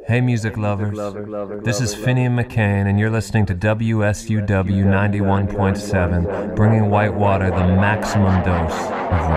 Hey music lovers, this is Finian McCain and you're listening to WSUW 91.7, bringing Whitewater the maximum dose of rock.